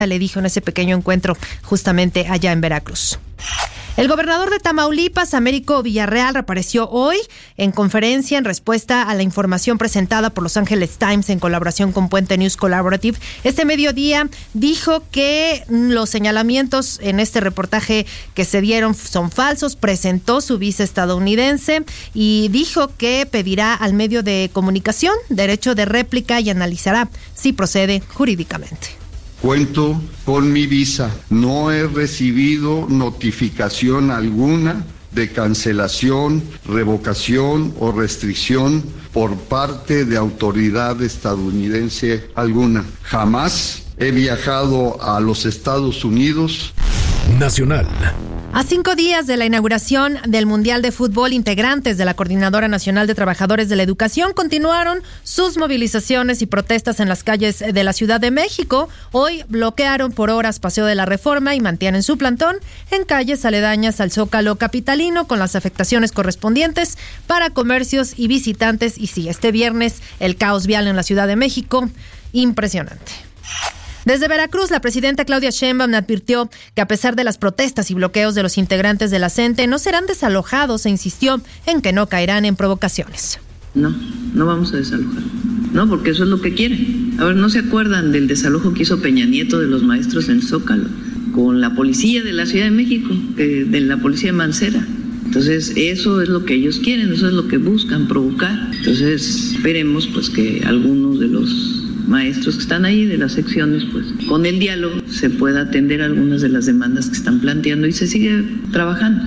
le dijo en ese pequeño encuentro justamente allá en Veracruz. El gobernador de Tamaulipas, Américo Villarreal, reapareció hoy en conferencia en respuesta a la información presentada por Los Angeles Times en colaboración con Puente News Collaborative. Este mediodía dijo que los señalamientos en este reportaje que se dieron son falsos. Presentó su visa estadounidense y dijo que pedirá al medio de comunicación derecho de réplica y analizará si procede jurídicamente. Cuento con mi visa. No he recibido notificación alguna de cancelación, revocación o restricción por parte de autoridad estadounidense alguna. Jamás he viajado a los Estados Unidos. Nacional. A 5 días de la inauguración del Mundial de Fútbol, integrantes de la Coordinadora Nacional de Trabajadores de la Educación continuaron sus movilizaciones y protestas en las calles de la Ciudad de México. Hoy bloquearon por horas Paseo de la Reforma y mantienen su plantón en calles aledañas al Zócalo capitalino con las afectaciones correspondientes para comercios y visitantes. Y sí, este viernes el caos vial en la Ciudad de México, impresionante. Desde Veracruz, la presidenta Claudia Sheinbaum advirtió que a pesar de las protestas y bloqueos de los integrantes de la CENTE, no serán desalojados e insistió en que no caerán en provocaciones. No vamos a desalojar. No, porque eso es lo que quieren. A ver, ¿no se acuerdan del desalojo que hizo Peña Nieto de los maestros en Zócalo? Con la policía de la Ciudad de México, de la policía de Mancera. Entonces, eso es lo que ellos quieren, eso es lo que buscan, provocar. Entonces, esperemos pues que algunos de los maestros que están ahí de las secciones, pues con el diálogo se pueda atender algunas de las demandas que están planteando y se sigue trabajando.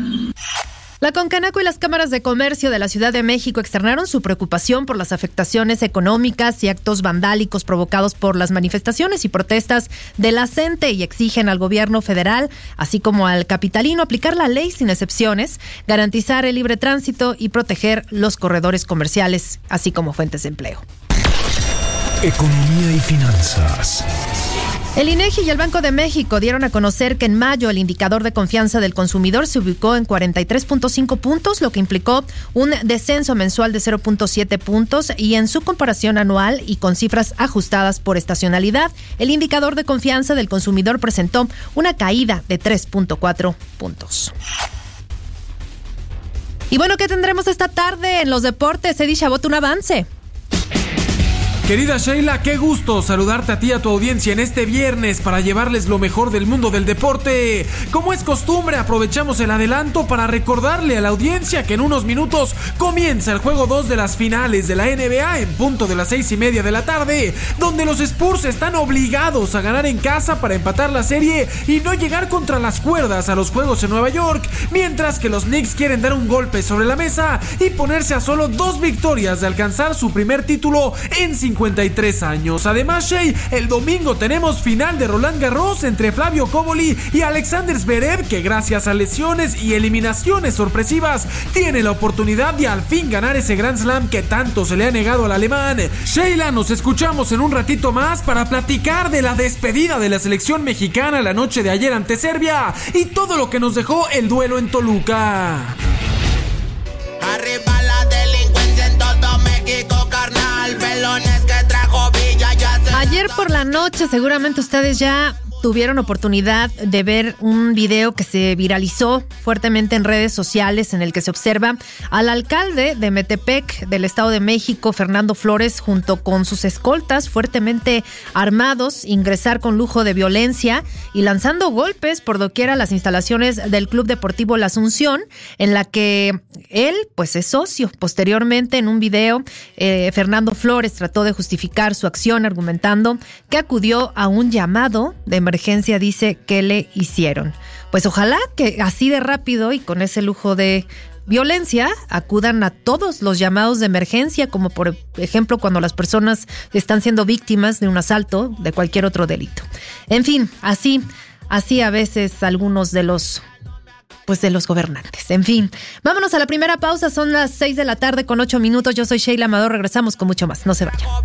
La Concanaco y las cámaras de comercio de la Ciudad de México externaron su preocupación por las afectaciones económicas y actos vandálicos provocados por las manifestaciones y protestas de la CENTE y exigen al gobierno federal, así como al capitalino, aplicar la ley sin excepciones, garantizar el libre tránsito y proteger los corredores comerciales, así como fuentes de empleo. Economía y finanzas. El INEGI y el Banco de México dieron a conocer que en mayo el indicador de confianza del consumidor se ubicó en 43.5 puntos, lo que implicó un descenso mensual de 0.7 puntos y en su comparación anual y con cifras ajustadas por estacionalidad, el indicador de confianza del consumidor presentó una caída de 3.4 puntos. Y bueno, ¿qué tendremos esta tarde en los deportes? Eddie Chabot, un avance. Querida Sheila, qué gusto saludarte a ti y a tu audiencia en este viernes para llevarles lo mejor del mundo del deporte. Como es costumbre, aprovechamos el adelanto para recordarle a la audiencia que en unos minutos comienza el juego 2 de las finales de la NBA en punto de las 6:30 de la tarde, donde los Spurs están obligados a ganar en casa para empatar la serie y no llegar contra las cuerdas a los juegos en Nueva York, mientras que los Knicks quieren dar un golpe sobre la mesa y ponerse a solo 2 victorias de alcanzar su primer título en 53 años. Además, Shey, el domingo tenemos final de Roland Garros entre Flavio Cobolli y Alexander Zverev, que gracias a lesiones y eliminaciones sorpresivas tiene la oportunidad de al fin ganar ese Grand Slam que tanto se le ha negado al alemán. Sheila, nos escuchamos en un ratito más para platicar de la despedida de la selección mexicana la noche de ayer ante Serbia y todo lo que nos dejó el duelo en Toluca. Arriba la delincuencia en todo México, carnal. Pelones que trajo Villa ya se... Ayer por la noche seguramente ustedes ya tuvieron oportunidad de ver un video que se viralizó fuertemente en redes sociales en el que se observa al alcalde de Metepec del Estado de México, Fernando Flores, junto con sus escoltas fuertemente armados, ingresar con lujo de violencia y lanzando golpes por doquier a las instalaciones del Club Deportivo La Asunción, en la que él pues es socio. Posteriormente, en un video, Fernando Flores trató de justificar su acción argumentando que acudió a un llamado de emergencia, dice, que le hicieron. Pues ojalá que así de rápido y con ese lujo de violencia acudan a todos los llamados de emergencia, como por ejemplo cuando las personas están siendo víctimas de un asalto, de cualquier otro delito. En fin, así a veces algunos de los gobernantes. En fin, vámonos a la primera pausa. Son las 6 de la tarde con 8 minutos. Yo soy Sheila Amador. Regresamos con mucho más. No se vayan.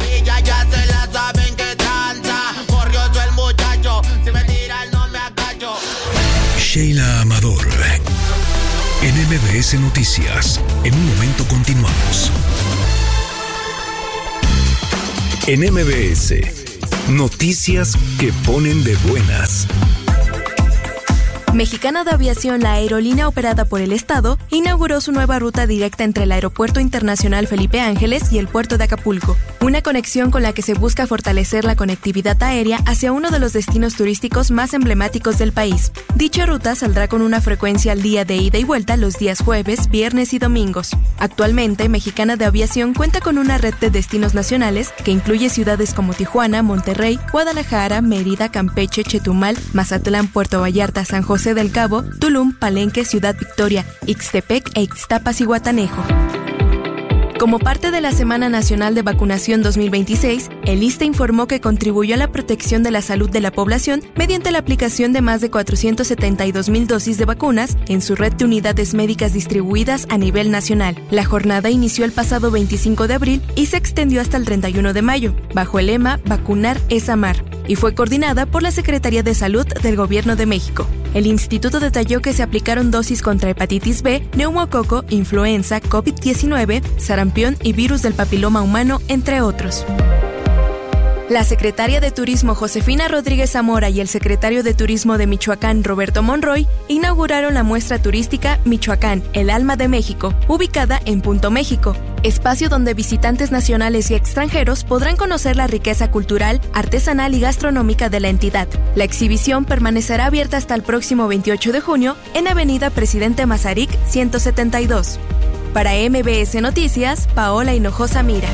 Sheila Amador, en MBS Noticias. En un momento continuamos. En MBS, Noticias que ponen de buenas. Mexicana de Aviación, la aerolínea operada por el Estado, inauguró su nueva ruta directa entre el Aeropuerto Internacional Felipe Ángeles y el puerto de Acapulco, una conexión con la que se busca fortalecer la conectividad aérea hacia uno de los destinos turísticos más emblemáticos del país. Dicha ruta saldrá con una frecuencia al día de ida y vuelta los días jueves, viernes y domingos. Actualmente, Mexicana de Aviación cuenta con una red de destinos nacionales que incluye ciudades como Tijuana, Monterrey, Guadalajara, Mérida, Campeche, Chetumal, Mazatlán, Puerto Vallarta, San José del Cabo, Tulum, Palenque, Ciudad Victoria, Ixtepec e Ixtapas y Guatanejo. Como parte de la Semana Nacional de Vacunación 2026, el ISSSTE informó que contribuyó a la protección de la salud de la población mediante la aplicación de más de 472,000 dosis de vacunas en su red de unidades médicas distribuidas a nivel nacional. La jornada inició el pasado 25 de abril y se extendió hasta el 31 de mayo, bajo el lema Vacunar es amar, y fue coordinada por la Secretaría de Salud del Gobierno de México. El instituto detalló que se aplicaron dosis contra hepatitis B, neumococo, influenza, COVID-19, sarampión y virus del papiloma humano, entre otros. La secretaria de Turismo Josefina Rodríguez Zamora y el secretario de Turismo de Michoacán Roberto Monroy inauguraron la muestra turística Michoacán, el alma de México, ubicada en Punto México, espacio donde visitantes nacionales y extranjeros podrán conocer la riqueza cultural, artesanal y gastronómica de la entidad. La exhibición permanecerá abierta hasta el próximo 28 de junio en Avenida Presidente Mazarik 172. Para MBS Noticias, Paola Hinojosa Mira.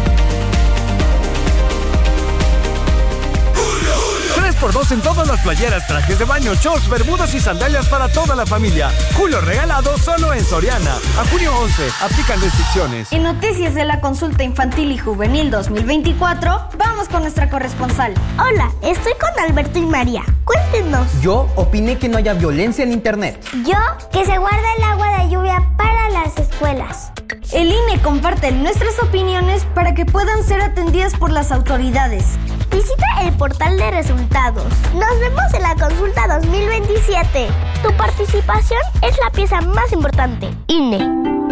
3x2 en todas las playeras, trajes de baño, shorts, bermudas y sandalias para toda la familia. Julio regalado solo en Soriana. A junio 11, aplican restricciones. En noticias de la consulta infantil y juvenil 2024, vamos con nuestra corresponsal. Hola, estoy con Alberto y María. Cuéntenos. Yo opiné que no haya violencia en internet. Yo, que se guarda el agua de lluvia para las escuelas. El INE comparte nuestras opiniones para que puedan ser atendidas por las autoridades. Visita el portal de resultados. Nos vemos en la consulta 2027. Tu participación es la pieza más importante. INE.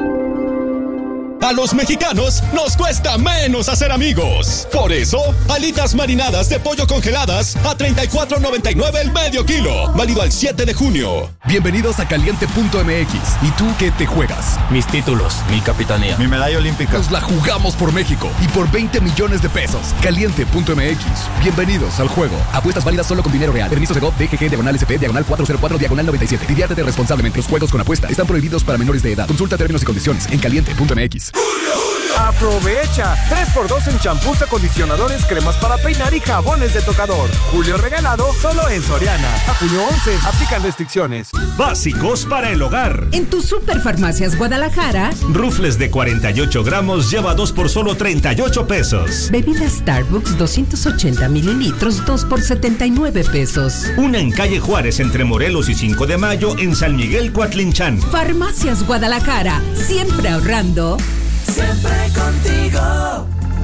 A los mexicanos nos cuesta menos hacer amigos. Por eso, alitas marinadas de pollo congeladas a $34.99 el medio kilo. Válido al 7 de junio. Bienvenidos a Caliente.mx. ¿Y tú qué te juegas? Mis títulos, mi capitanía, mi medalla olímpica. Nos la jugamos por México y por 20 millones de pesos. Caliente.mx. Bienvenidos al juego. Apuestas válidas solo con dinero real. Permiso Segov, DGG, /SP, /404, -97. Diviértete responsablemente. Los juegos con apuesta están prohibidos para menores de edad. Consulta términos y condiciones en Caliente.mx. Aprovecha 3x2 en champús, acondicionadores, cremas para peinar y jabones de tocador. Julio regalado solo en Soriana. A junio 11, aplican restricciones. Básicos para el hogar. En tu Superfarmacias Guadalajara, rufles de 48 gramos lleva 2 por solo 38 pesos. Bebida Starbucks 280 mililitros 2 por 79 pesos. Una en calle Juárez entre Morelos y 5 de Mayo en San Miguel Coatlinchan. Farmacias Guadalajara, siempre ahorrando. Siempre contigo.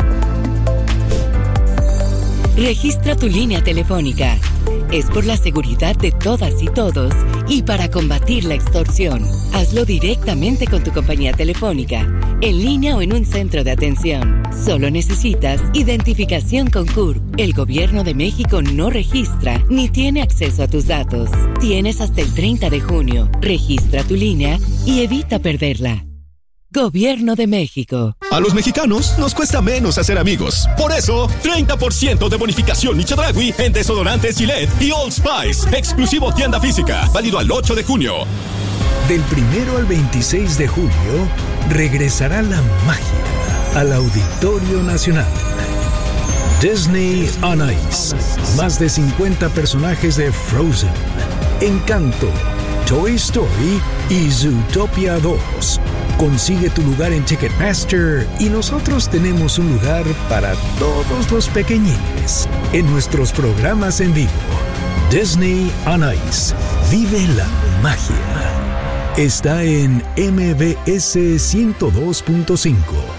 Registra tu línea telefónica. Es por la seguridad de todas y todos y para combatir la extorsión. Hazlo directamente con tu compañía telefónica, en línea o en un centro de atención. Solo necesitas identificación con CURP. El Gobierno de México no registra ni tiene acceso a tus datos. Tienes hasta el 30 de junio. Registra tu línea y evita perderla. Gobierno de México. A los mexicanos nos cuesta menos hacer amigos. Por eso, 30% de bonificación Chedraui en desodorantes Gillette y Old Spice. Exclusivo tienda física. Válido al 8 de junio. Del 1 al 26 de julio, regresará la magia al Auditorio Nacional. Disney on Ice. Más de 50 personajes de Frozen, Encanto, Toy Story y Zootopia 2. Consigue tu lugar en Ticketmaster y nosotros tenemos un lugar para todos los pequeñines en nuestros programas en vivo. Disney on Ice. Vive la magia. Está en MBS 102.5.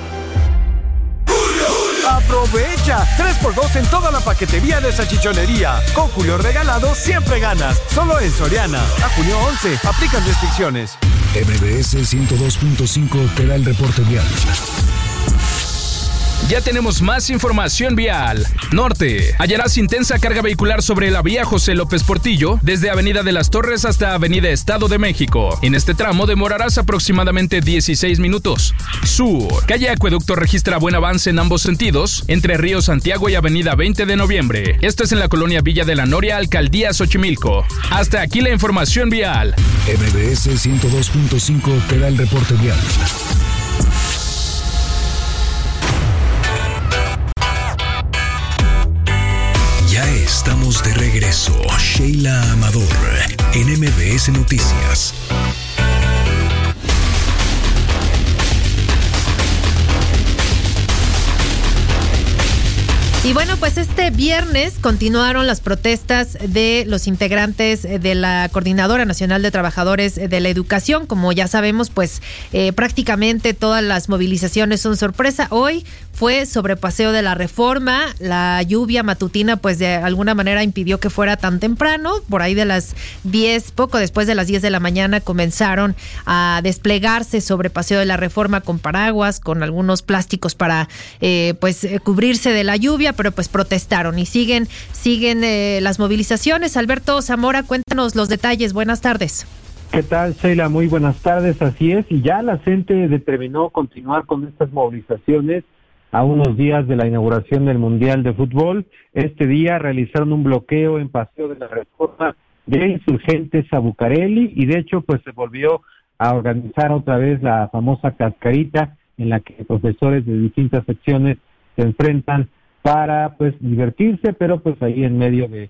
Aprovecha 3x2 en toda la paquetería de salchichonería. Con Julio regalado siempre ganas. Solo en Soriana. A junio 11, aplican restricciones. MBS 102.5 te da el reporte vial. Ya tenemos más información vial. Norte, hallarás intensa carga vehicular sobre la vía José López Portillo, desde Avenida de las Torres hasta Avenida Estado de México. En este tramo demorarás aproximadamente 16 minutos. Sur, calle Acueducto registra buen avance en ambos sentidos, entre Río Santiago y Avenida 20 de Noviembre. Esto es en la colonia Villa de la Noria, Alcaldía Xochimilco. Hasta aquí la información vial. MBS 102.5 te da el reporte vial. Ya estamos de regreso. Sheila Amador en MBS Noticias. Y bueno, pues este viernes continuaron las protestas de los integrantes de la Coordinadora Nacional de Trabajadores de la Educación. Como ya sabemos, pues prácticamente todas las movilizaciones son sorpresa. Hoy fue sobre Paseo de la Reforma. La lluvia matutina pues de alguna manera impidió que fuera tan temprano. Por ahí de las 10, poco después de las 10 de la mañana comenzaron a desplegarse sobre Paseo de la Reforma con paraguas, con algunos plásticos para cubrirse de la lluvia, pero pues protestaron y siguen las movilizaciones. Alberto Zamora, cuéntanos los detalles. Buenas tardes. ¿Qué tal, Sheila? Muy buenas tardes, así es, y ya la CENTE determinó continuar con estas movilizaciones a unos días de la inauguración del Mundial de Fútbol. Este día realizaron un bloqueo en Paseo de la Reforma de Insurgentes a Bucareli, y de hecho pues se volvió a organizar otra vez la famosa cascarita en la que profesores de distintas secciones se enfrentan para pues divertirse, pero pues ahí en medio de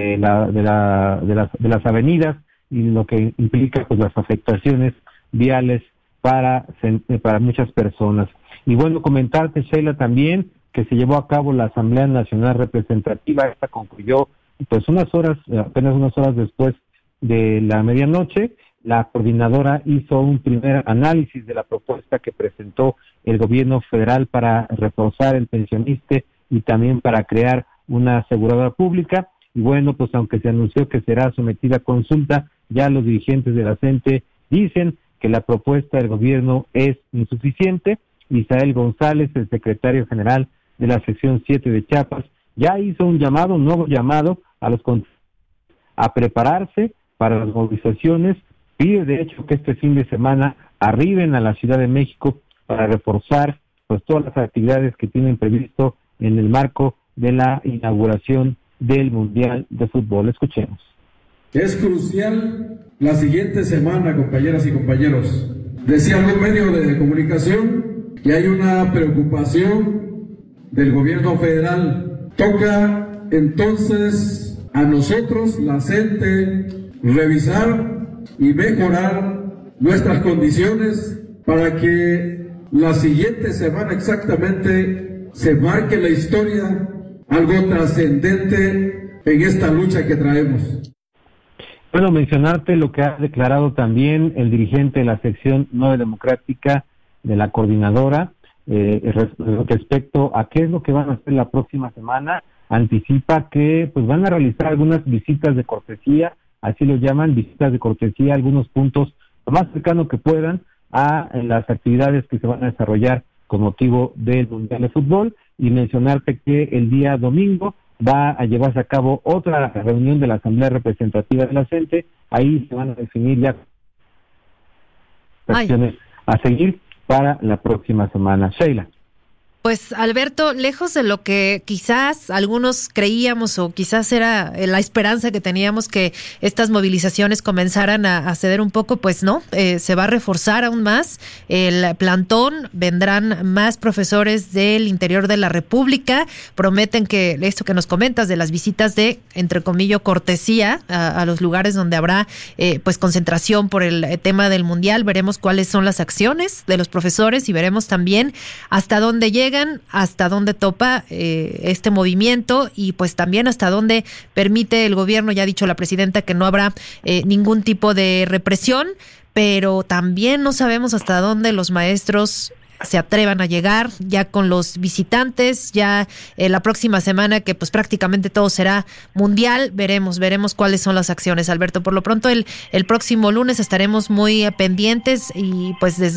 las avenidas, y lo que implica pues las afectaciones viales para muchas personas. Y bueno, comentarte, Sheila, también que se llevó a cabo la Asamblea Nacional Representativa. Esta concluyó pues apenas unas horas después de la medianoche. La coordinadora hizo un primer análisis de la propuesta que presentó el gobierno federal para reforzar el pensionista y también para crear una aseguradora pública. Y bueno, pues aunque se anunció que será sometida a consulta, ya los dirigentes de la CENTE dicen que la propuesta del gobierno es insuficiente. Isael González, el secretario general de la sección 7 de Chiapas, ya hizo un nuevo llamado a prepararse para las movilizaciones. Pide de hecho que este fin de semana arriben a la Ciudad de México para reforzar pues todas las actividades que tienen previsto en el marco de la inauguración del Mundial de Fútbol. Escuchemos. Es crucial la siguiente semana, compañeras y compañeros. Decía algún medio de comunicación que hay una preocupación del gobierno federal. Toca entonces a nosotros, la CENTE, revisar y mejorar nuestras condiciones para que la siguiente semana exactamente se marque la historia, algo trascendente en esta lucha que traemos. Bueno, mencionarte lo que ha declarado también el dirigente de la sección 9 democrática de la coordinadora respecto a qué es lo que van a hacer la próxima semana. Anticipa que pues van a realizar algunas visitas de cortesía, así lo llaman, visitas de cortesía a algunos puntos lo más cercano que puedan a las actividades que se van a desarrollar con motivo del Mundial de Fútbol. Y mencionarte que el día domingo va a llevarse a cabo otra reunión de la Asamblea Representativa de la CENTE. Ahí se van a definir ya acciones a seguir para la próxima semana. Sheila. Pues Alberto, lejos de lo que quizás algunos creíamos o quizás era la esperanza que teníamos que estas movilizaciones comenzaran a ceder un poco, pues no, se va a reforzar aún más el plantón, vendrán más profesores del interior de la República, prometen que esto que nos comentas de las visitas de, entre comillas, cortesía a los lugares donde habrá pues concentración por el tema del Mundial. Veremos cuáles son las acciones de los profesores y veremos también hasta dónde llegan, hasta dónde topa este movimiento y pues también hasta dónde permite el gobierno. Ya ha dicho la presidenta que no habrá ningún tipo de represión, pero también no sabemos hasta dónde los maestros se atrevan a llegar ya con los visitantes, ya la próxima semana que pues prácticamente todo será mundial, veremos cuáles son las acciones, Alberto. Por lo pronto el próximo lunes estaremos muy pendientes y pues desde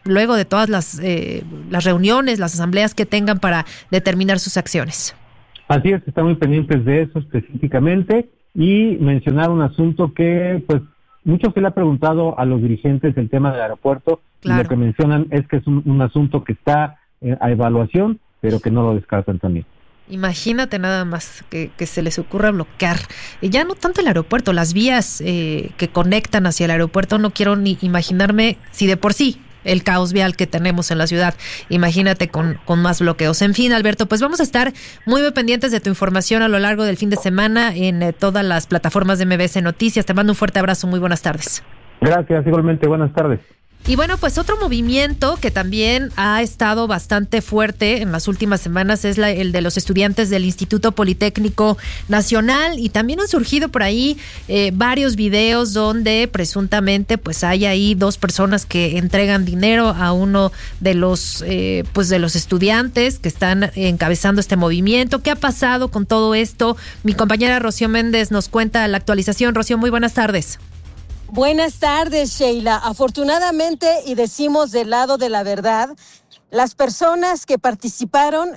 luego de todas las reuniones, las asambleas que tengan para determinar sus acciones. Así es, están muy pendientes de eso específicamente, y mencionar un asunto que pues mucho se le ha preguntado a los dirigentes del tema del aeropuerto. Claro. Y lo que mencionan es que es un asunto que está a evaluación, pero que no lo descartan también. Imagínate nada más que se les ocurra bloquear, ya no tanto el aeropuerto, las vías que conectan hacia el aeropuerto. No quiero ni imaginarme si de por sí el caos vial que tenemos en la ciudad, imagínate con más bloqueos. En fin, Alberto, pues vamos a estar muy pendientes de tu información a lo largo del fin de semana en todas las plataformas de MBS Noticias. Te mando un fuerte abrazo, muy buenas tardes. Gracias, igualmente, buenas tardes. Y bueno, pues otro movimiento que también ha estado bastante fuerte en las últimas semanas es el de los estudiantes del Instituto Politécnico Nacional, y también han surgido por ahí varios videos donde presuntamente pues hay ahí dos personas que entregan dinero a uno de los de los estudiantes que están encabezando este movimiento. ¿Qué ha pasado con todo esto? Mi compañera Rocío Méndez nos cuenta la actualización. Rocío, muy buenas tardes. Buenas tardes, Sheila. Afortunadamente, y decimos del lado de la verdad, las personas que participaron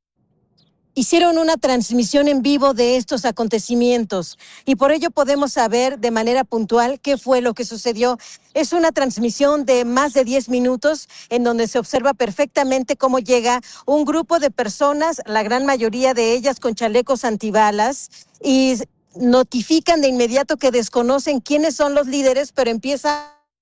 hicieron una transmisión en vivo de estos acontecimientos, y por ello podemos saber de manera puntual qué fue lo que sucedió. Es una transmisión de más de 10 minutos en donde se observa perfectamente cómo llega un grupo de personas, la gran mayoría de ellas con chalecos antibalas, y notifican de inmediato que desconocen quiénes son los líderes, pero empiezan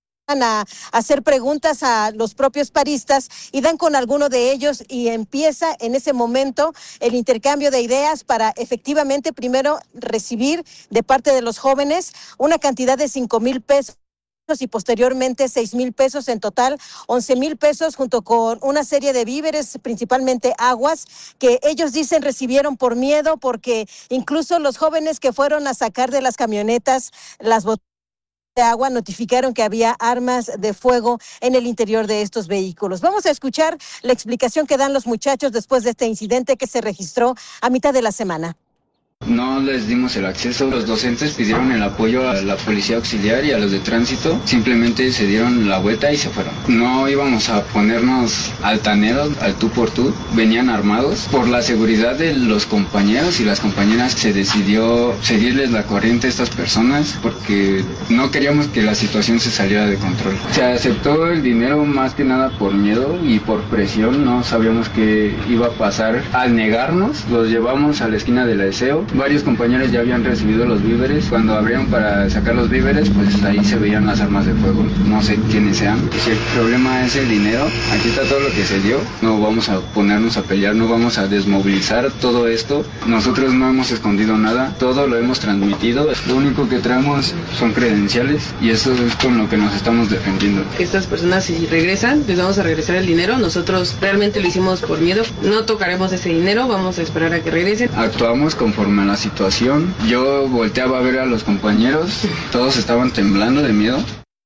a hacer preguntas a los propios paristas y dan con alguno de ellos, y empieza en ese momento el intercambio de ideas para efectivamente primero recibir de parte de los jóvenes una cantidad de 5,000 pesos y posteriormente 6,000 pesos, en total 11,000 pesos, junto con una serie de víveres, principalmente aguas, que ellos dicen recibieron por miedo, porque incluso los jóvenes que fueron a sacar de las camionetas las botellas de agua notificaron que había armas de fuego en el interior de estos vehículos. Vamos a escuchar la explicación que dan los muchachos después de este incidente que se registró a mitad de la semana. No les dimos el acceso, los docentes pidieron el apoyo a la policía auxiliar y a los de tránsito, simplemente se dieron la vuelta y se fueron. No íbamos a ponernos altaneros al tú por tú, venían armados. Por la seguridad de los compañeros y las compañeras se decidió seguirles la corriente a estas personas porque no queríamos que la situación se saliera de control. Se aceptó el dinero más que nada por miedo y por presión, no sabíamos qué iba a pasar. Al negarnos, los llevamos a la esquina de la ESEO. Varios compañeros ya habían recibido los víveres. Cuando abrieron para sacar los víveres, pues ahí se veían las armas de fuego. No sé quiénes sean. Si el problema es el dinero, aquí está todo lo que se dio. No vamos a ponernos a pelear, no vamos a desmovilizar todo esto. Nosotros no hemos escondido nada, todo lo hemos transmitido. Lo único que traemos son credenciales y eso es con lo que nos estamos defendiendo. Estas personas, si regresan, les vamos a regresar el dinero. Nosotros realmente lo hicimos por miedo. No tocaremos ese dinero, vamos a esperar a que regresen. Actuamos conforme a la situación. Yo volteaba a ver a los compañeros, todos estaban temblando de miedo.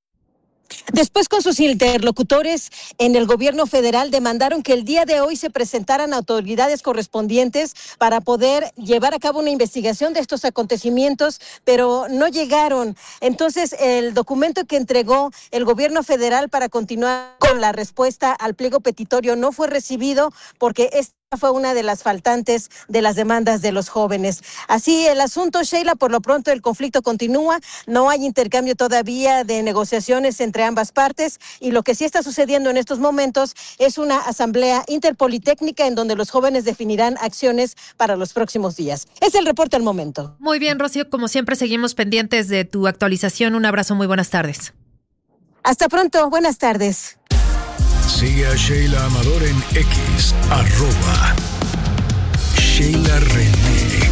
Después, con sus interlocutores en el gobierno federal, demandaron que el día de hoy se presentaran autoridades correspondientes para poder llevar a cabo una investigación de estos acontecimientos, pero no llegaron. Entonces, el documento que entregó el gobierno federal para continuar con la respuesta al pliego petitorio no fue recibido porque fue una de las faltantes de las demandas de los jóvenes. Así el asunto, Sheila, por lo pronto el conflicto continúa, no hay intercambio todavía de negociaciones entre ambas partes, y lo que sí está sucediendo en estos momentos es una asamblea interpolitécnica en donde los jóvenes definirán acciones para los próximos días. Es el reporte al momento. Muy bien, Rocío, como siempre seguimos pendientes de tu actualización. Un abrazo, muy buenas tardes. Hasta pronto, buenas tardes. Sigue a Sheila Amador en X, @SheilaRené.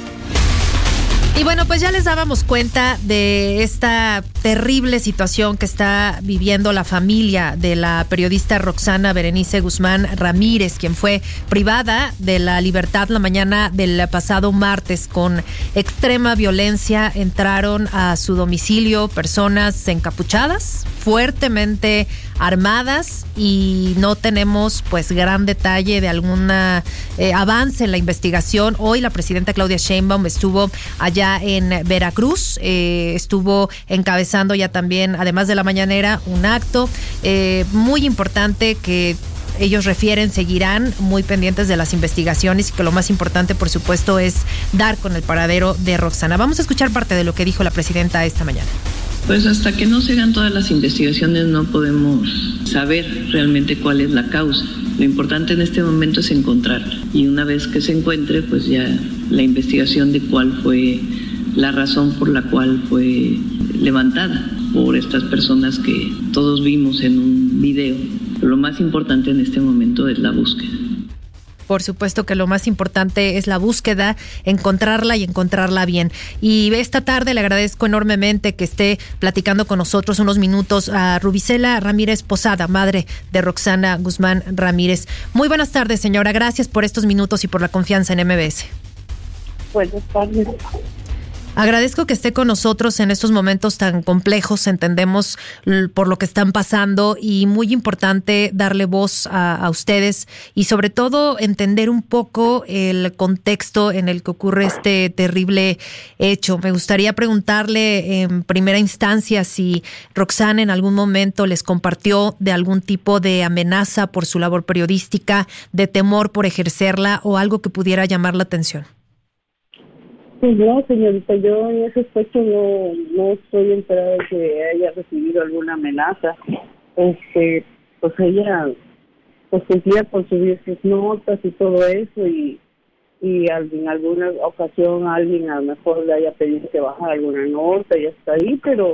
Y bueno, pues ya les dábamos cuenta de esta terrible situación que está viviendo la familia de la periodista Roxana Berenice Guzmán Ramírez, quien fue privada de la libertad la mañana del pasado martes con extrema violencia. Entraron a su domicilio personas encapuchadas, fuertemente armadas, y no tenemos pues gran detalle de algún avance en la investigación. Hoy la presidenta Claudia Sheinbaum estuvo allá allá en Veracruz. Estuvo encabezando ya también, además de la mañanera, un acto muy importante que ellos refieren, seguirán muy pendientes de las investigaciones y que lo más importante, por supuesto, es dar con el paradero de Roxana. Vamos a escuchar parte de lo que dijo la presidenta esta mañana. Pues hasta que no se hagan todas las investigaciones no podemos saber realmente cuál es la causa. Lo importante en este momento es encontrarla. Y una vez que se encuentre, pues ya la investigación de cuál fue la razón por la cual fue levantada por estas personas que todos vimos en un video. Lo más importante en este momento es la búsqueda. Por supuesto que lo más importante es la búsqueda, encontrarla y encontrarla bien. Y esta tarde le agradezco enormemente que esté platicando con nosotros unos minutos a Rubicela Ramírez Posada, madre de Roxana Guzmán Ramírez. Muy buenas tardes, señora. Gracias por estos minutos y por la confianza en MBS. Buenas tardes. Agradezco que esté con nosotros en estos momentos tan complejos, entendemos por lo que están pasando y muy importante darle voz a ustedes y sobre todo entender un poco el contexto en el que ocurre este terrible hecho. Me gustaría preguntarle en primera instancia si Roxana en algún momento les compartió de algún tipo de amenaza por su labor periodística, de temor por ejercerla o algo que pudiera llamar la atención. Pues no, señorita, yo en ese aspecto no estoy enterada de que haya recibido alguna amenaza. Pues ella cumplía con subir sus notas y todo eso y en alguna ocasión alguien a lo mejor le haya pedido que bajara alguna nota y hasta ahí, pero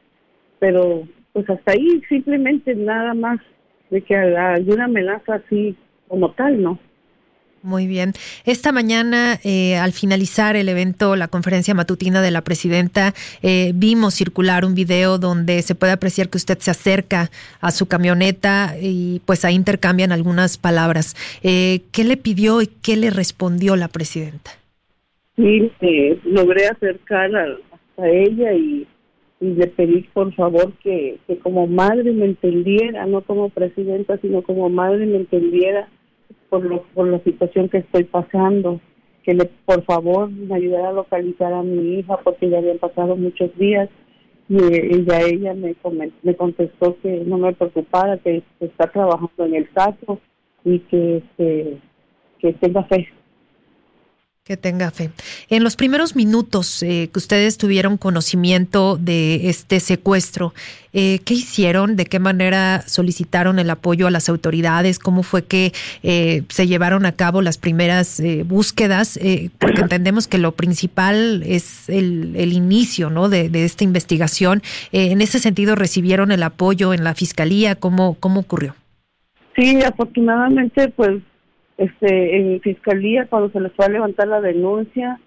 pues hasta ahí, simplemente nada más de que alguna amenaza así como tal, ¿no? Muy bien. Esta mañana, al finalizar el evento, la conferencia matutina de la presidenta, vimos circular un video donde se puede apreciar que usted se acerca a su camioneta y pues ahí intercambian algunas palabras. ¿Qué le pidió y qué le respondió la presidenta? Sí, logré acercar a ella y le pedí por favor que como madre me entendiera, no como presidenta, sino como madre me entendiera por la situación que estoy pasando, que por favor me ayudara a localizar a mi hija porque ya habían pasado muchos días y ella me contestó que no me preocupara, que está trabajando en el caso y que tenga fe. Que tenga fe. En los primeros minutos que ustedes tuvieron conocimiento de este secuestro, ¿qué hicieron? ¿De qué manera solicitaron el apoyo a las autoridades? ¿Cómo fue que se llevaron a cabo las primeras búsquedas? Porque entendemos que lo principal es el inicio, ¿no? de esta investigación. En ese sentido, ¿recibieron el apoyo en la fiscalía? ¿Cómo ocurrió? Sí, afortunadamente, pues, en fiscalía cuando se les fue a levantar la denuncia,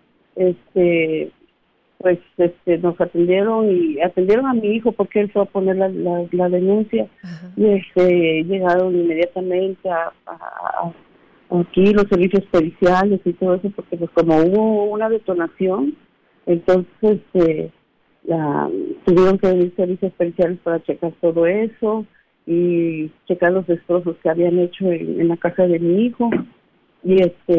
nos atendieron y atendieron a mi hijo porque él fue a poner la denuncia. Ajá. Y llegaron inmediatamente aquí los servicios periciales y todo eso porque pues como hubo una detonación, entonces tuvieron que venir servicios periciales para checar todo eso y checar los destrozos que habían hecho en la casa de mi hijo y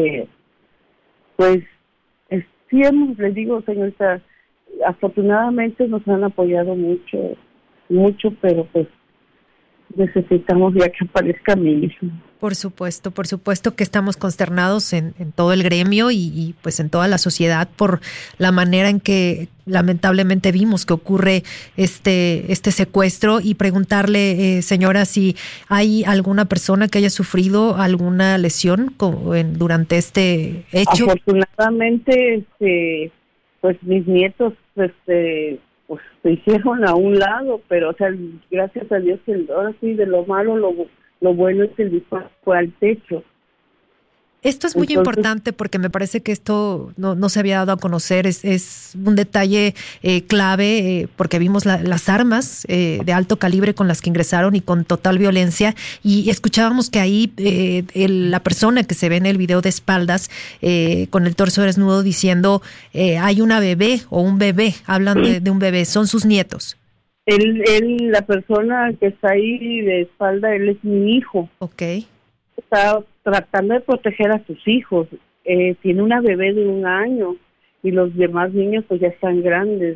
sí les digo, señorita, afortunadamente nos han apoyado mucho, pero pues necesitamos ya que aparezca mi hijo. Por supuesto que estamos consternados en todo el gremio y pues en toda la sociedad por la manera en que lamentablemente vimos que ocurre este secuestro y preguntarle, señora, si hay alguna persona que haya sufrido alguna lesión durante este hecho. Afortunadamente, pues mis nietos, pues se hicieron a un lado, pero o sea, gracias a Dios que ahora sí de lo malo lo bueno es que el disparo fue al techo. Esto es muy importante porque me parece que esto no se había dado a conocer, es un detalle clave porque vimos las armas de alto calibre con las que ingresaron y con total violencia y escuchábamos que ahí la persona que se ve en el video de espaldas con el torso desnudo diciendo hay una bebé o un bebé, hablan de un bebé, son sus nietos. La persona que está ahí de espalda, él es mi hijo. Okay. Está tratando de proteger a sus hijos. Tiene una bebé de 1 año y los demás niños pues ya están grandes.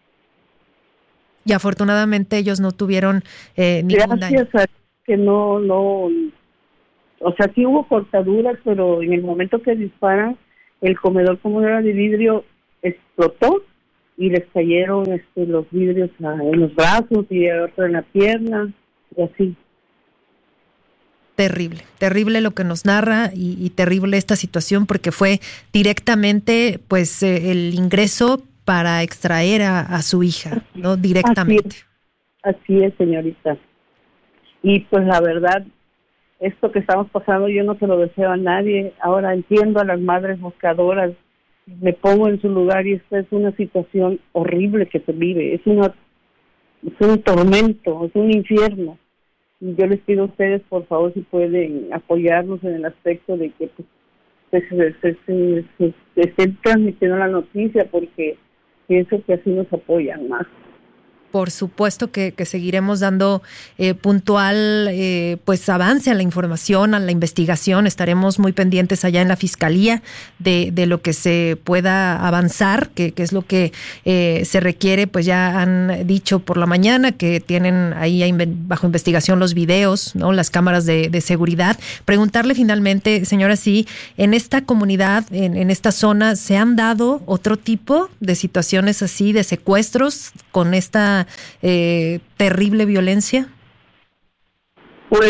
Y afortunadamente ellos no tuvieron ningún daño. Gracias a que no, o sea, sí hubo cortaduras, pero en el momento que disparan, el comedor, como era de vidrio, explotó y les cayeron los vidrios en los brazos y otro en la pierna y así. Terrible, terrible lo que nos narra y terrible esta situación porque fue directamente pues el ingreso para extraer a su hija, ¿no? Directamente. Así es, señorita. Y pues la verdad, esto que estamos pasando yo no se lo deseo a nadie. Ahora entiendo a las madres buscadoras, me pongo en su lugar y esta es una situación horrible que se vive, es un tormento, es un infierno. Y yo les pido a ustedes, por favor, si pueden apoyarnos en el aspecto de que pues, se estén transmitiendo la noticia, porque pienso que así nos apoyan más. Por supuesto que seguiremos dando puntual pues avance a la información, a la investigación. Estaremos muy pendientes allá en la Fiscalía de lo que se pueda avanzar, que es lo que se requiere. Pues ya han dicho por la mañana que tienen ahí bajo investigación los videos, ¿no? Las cámaras de seguridad. Preguntarle finalmente, señora, si en esta comunidad, en esta zona, ¿se han dado otro tipo de situaciones así, de secuestros con esta terrible violencia? Pues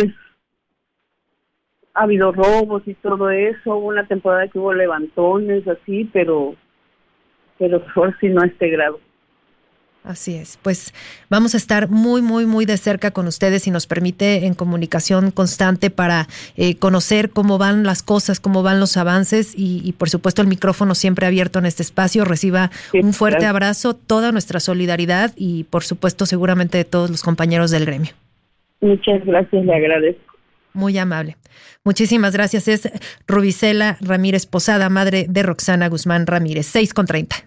ha habido robos y todo eso. Hubo una temporada que hubo levantones así, pero por si no a este grado. Así es, pues vamos a estar muy, muy, muy de cerca con ustedes, si nos permite, en comunicación constante para conocer cómo van las cosas, cómo van los avances y por supuesto el micrófono siempre abierto en este espacio. Reciba un fuerte abrazo, toda nuestra solidaridad y por supuesto seguramente de todos los compañeros del gremio. Muchas gracias, le agradezco. Muy amable. Muchísimas gracias. Es Rubicela Ramírez Posada, madre de Roxana Guzmán Ramírez, 6:30.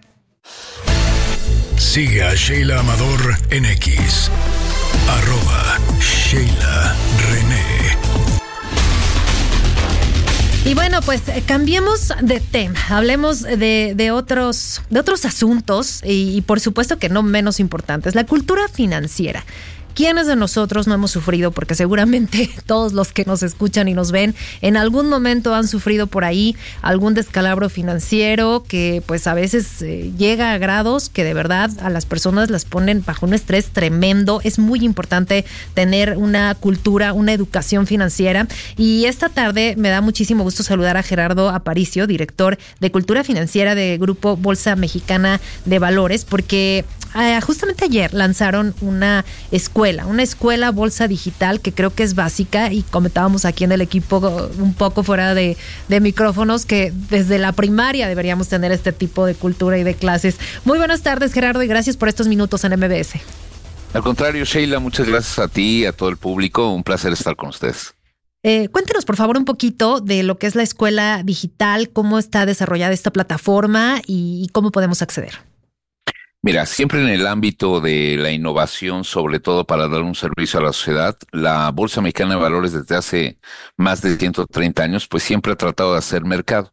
Sigue a Sheila Amador en X, @Sheila René. Y bueno, pues cambiemos de tema, hablemos de otros asuntos y por supuesto que no menos importantes, la cultura financiera. ¿Quiénes de nosotros no hemos sufrido? Porque seguramente todos los que nos escuchan y nos ven en algún momento han sufrido por ahí algún descalabro financiero que pues a veces llega a grados que de verdad a las personas las ponen bajo un estrés tremendo. Es muy importante tener una cultura, una educación financiera. Y esta tarde me da muchísimo gusto saludar a Gerardo Aparicio, director de Cultura Financiera de Grupo Bolsa Mexicana de Valores, porque justamente ayer lanzaron una escuela Bolsa Digital que creo que es básica y comentábamos aquí en el equipo un poco fuera de micrófonos que desde la primaria deberíamos tener este tipo de cultura y de clases. Muy buenas tardes, Gerardo, y gracias por estos minutos en MBS. Al contrario, Sheila, muchas gracias a ti y a todo el público. Un placer estar con ustedes. Cuéntenos, por favor, un poquito de lo que es la escuela digital, cómo está desarrollada esta plataforma y cómo podemos acceder. Mira, siempre en el ámbito de la innovación, sobre todo para dar un servicio a la sociedad, la Bolsa Mexicana de Valores desde hace más de 130 años, pues siempre ha tratado de hacer mercado.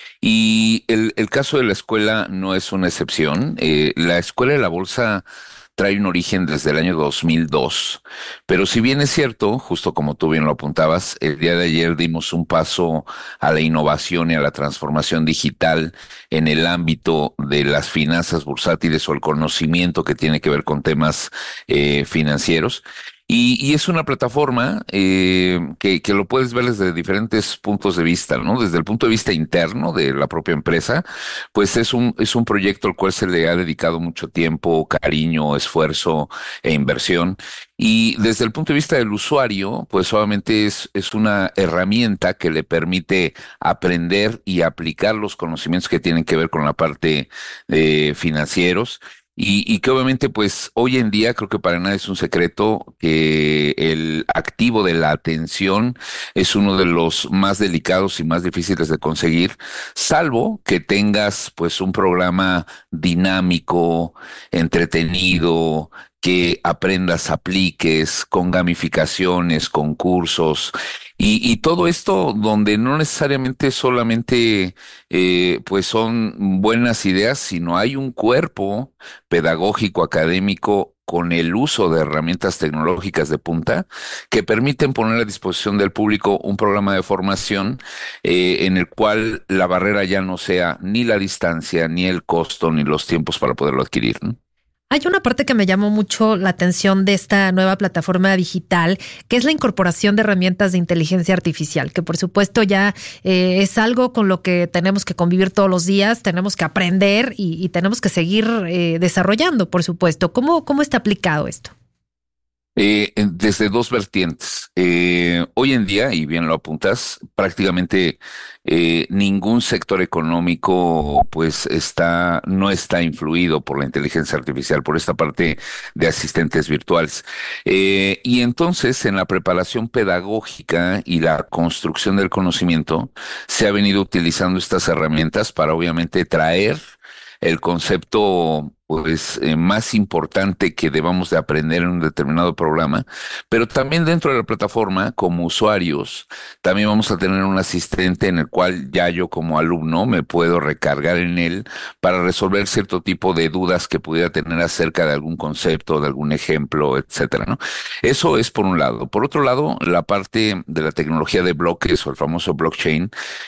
Y el caso de la escuela no es una excepción. La escuela de la Bolsa trae un origen desde el año 2002, pero si bien es cierto, justo como tú bien lo apuntabas, el día de ayer dimos un paso a la innovación y a la transformación digital en el ámbito de las finanzas bursátiles o el conocimiento que tiene que ver con temas financieros. Y es una plataforma que lo puedes ver desde diferentes puntos de vista, ¿no? Desde el punto de vista interno de la propia empresa, pues es un proyecto al cual se le ha dedicado mucho tiempo, cariño, esfuerzo e inversión. Y desde el punto de vista del usuario, pues obviamente es una herramienta que le permite aprender y aplicar los conocimientos que tienen que ver con la parte financieros. Y que obviamente pues hoy en día creo que para nadie es un secreto que el activo de la atención es uno de los más delicados y más difíciles de conseguir, salvo que tengas pues un programa dinámico, entretenido, que aprendas, apliques con gamificaciones, concursos y todo esto donde no necesariamente solamente pues son buenas ideas, sino hay un cuerpo pedagógico, académico, con el uso de herramientas tecnológicas de punta que permiten poner a disposición del público un programa de formación en el cual la barrera ya no sea ni la distancia, ni el costo, ni los tiempos para poderlo adquirir, ¿no? Hay una parte que me llamó mucho la atención de esta nueva plataforma digital, que es la incorporación de herramientas de inteligencia artificial, que por supuesto ya es algo con lo que tenemos que convivir todos los días, tenemos que aprender y tenemos que seguir desarrollando, por supuesto. ¿Cómo está aplicado esto? Desde dos vertientes. Hoy en día, y bien lo apuntas, prácticamente ningún sector económico pues no está influido por la inteligencia artificial, por esta parte de asistentes virtuales. Y entonces en la preparación pedagógica y la construcción del conocimiento se ha venido utilizando estas herramientas para obviamente traer el concepto pues más importante que debamos de aprender en un determinado programa, pero también dentro de la plataforma, como usuarios, también vamos a tener un asistente en el cual ya yo como alumno me puedo recargar en él para resolver cierto tipo de dudas que pudiera tener acerca de algún concepto, de algún ejemplo, etcétera, ¿no? Eso es por un lado. Por otro lado, la parte de la tecnología de bloques o el famoso blockchain,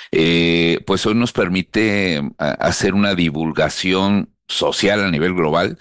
pues hoy nos permite hacer una divulgación social a nivel global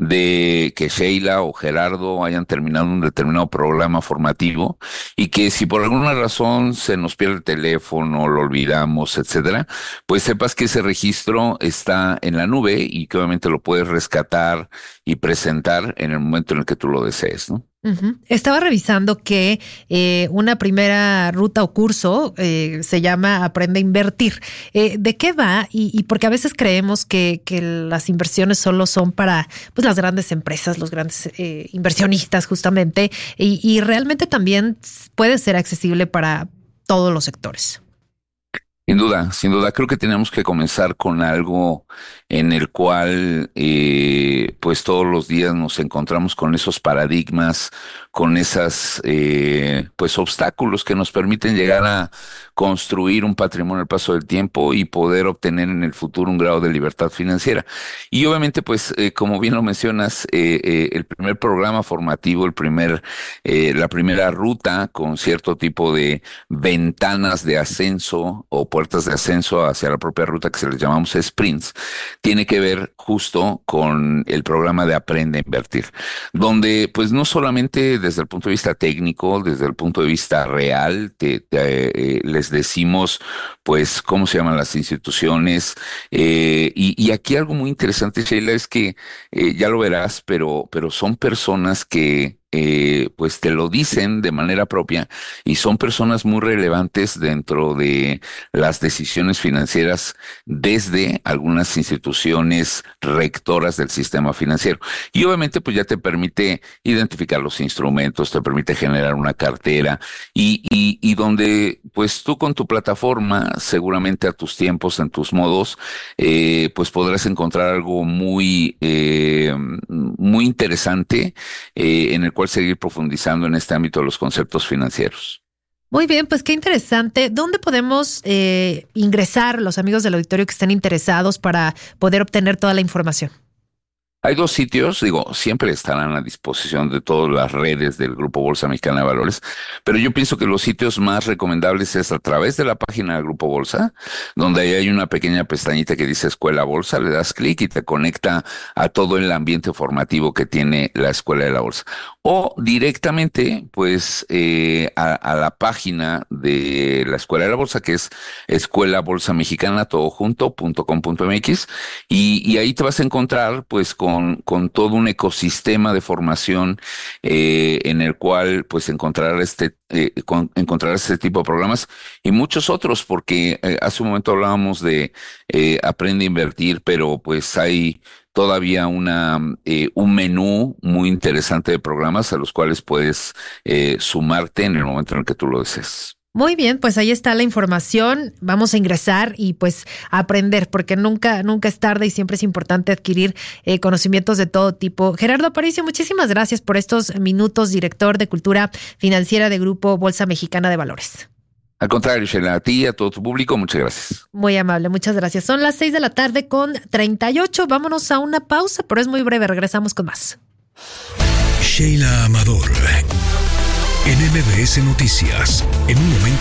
de que Sheila o Gerardo hayan terminado un determinado programa formativo y que si por alguna razón se nos pierde el teléfono, lo olvidamos, etcétera, pues sepas que ese registro está en la nube y que obviamente lo puedes rescatar y presentar en el momento en el que tú lo desees, ¿no? Uh-huh. Estaba revisando que una primera ruta o curso se llama Aprende a Invertir. ¿De qué va? Y porque a veces creemos que las inversiones solo son para pues las grandes empresas, los grandes inversionistas justamente, y realmente también puede ser accesible para todos los sectores. Sin duda, creo que tenemos que comenzar con algo en el cual pues todos los días nos encontramos con esos paradigmas, con esas pues obstáculos que nos permiten llegar a construir un patrimonio al paso del tiempo y poder obtener en el futuro un grado de libertad financiera. Y obviamente pues como bien lo mencionas, el primer programa formativo, la primera ruta con cierto tipo de ventanas de ascenso o puertas de ascenso hacia la propia ruta que se les llamamos sprints, tiene que ver justo con el programa de Aprende a Invertir, donde pues no solamente desde el punto de vista técnico, desde el punto de vista real, les decimos pues cómo se llaman las instituciones, y aquí algo muy interesante, Sheila, es que ya lo verás, pero son personas que pues te lo dicen de manera propia y son personas muy relevantes dentro de las decisiones financieras desde algunas instituciones rectoras del sistema financiero. Y obviamente pues ya te permite identificar los instrumentos, te permite generar una cartera y donde pues tú con tu plataforma seguramente a tus tiempos, en tus modos, pues podrás encontrar algo muy interesante en el cual seguir profundizando en este ámbito de los conceptos financieros. Muy bien, pues qué interesante. ¿Dónde podemos ingresar los amigos del auditorio que estén interesados para poder obtener toda la información? Hay dos sitios, siempre estarán a disposición de todas las redes del Grupo Bolsa Mexicana de Valores, pero yo pienso que los sitios más recomendables es a través de la página del Grupo Bolsa, donde ahí hay una pequeña pestañita que dice Escuela Bolsa, le das clic y te conecta a todo el ambiente formativo que tiene la Escuela de la Bolsa. O directamente, pues, a la página de la Escuela de la Bolsa, que es Escuela Bolsa Mexicana, todojunto.com.mx, y ahí te vas a encontrar, pues, con todo un ecosistema de formación en el cual, pues, encontrarás este tipo de programas y muchos otros, porque hace un momento hablábamos de Aprende a Invertir, pero, pues, hay todavía un menú muy interesante de programas a los cuales puedes sumarte en el momento en el que tú lo desees. Muy bien, pues ahí está la información. Vamos a ingresar y pues a aprender, porque nunca es tarde y siempre es importante adquirir conocimientos de todo tipo. Gerardo Aparicio, muchísimas gracias por estos minutos, director de Cultura Financiera de Grupo Bolsa Mexicana de Valores. Al contrario, Sheila, a ti y a todo tu público, muchas gracias. Muy amable, muchas gracias. Son las 6:38. Vámonos a una pausa, pero es muy breve. Regresamos con más. Sheila Amador, en MBS Noticias. En un momento